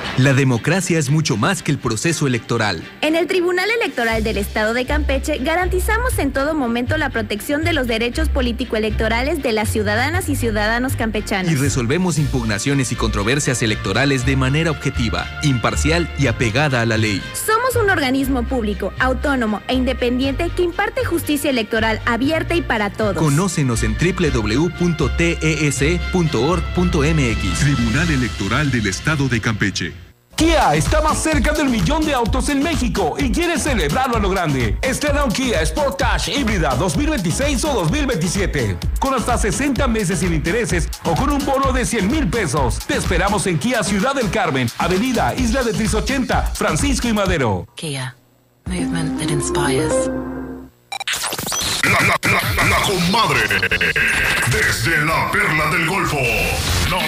La democracia es mucho más que el proceso electoral. En el Tribunal Electoral del Estado de Campeche garantizamos en todo momento la protección de los derechos político-electorales de las ciudadanas y ciudadanos campechanos. Y resolvemos impugnaciones y controversias electorales de manera objetiva, imparcial y apegada a la ley. Somos un organismo público, autónomo e independiente que imparte justicia electoral abierta y para todos. Conócenos en www.tes.org.mx. Tribunal Electoral del Estado de Campeche. Kia está más cerca del 1.000.000 de autos en México y quiere celebrarlo a lo grande. Estrena un Kia Sportage híbrida 2026 o 2027 con hasta 60 meses sin intereses o con un bono de 100,000 pesos. Te esperamos en Kia Ciudad del Carmen, Avenida Isla de Tris 80, Francisco y Madero. Kia, movement that inspires. La comadre, desde la Perla del Golfo.